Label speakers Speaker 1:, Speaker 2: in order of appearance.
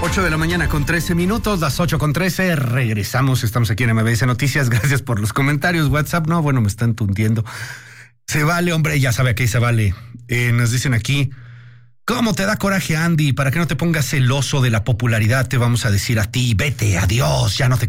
Speaker 1: 8 de la mañana con 13 minutos, las 8 con 13, regresamos, estamos aquí en MBS Noticias, gracias por los comentarios, WhatsApp, no, bueno, me están tundiendo. Se vale, hombre, ya sabe aquí se vale. Nos dicen aquí, ¿cómo te da coraje, Andy? Para que no te pongas celoso de la popularidad, te vamos a decir a ti, vete, adiós, ya no te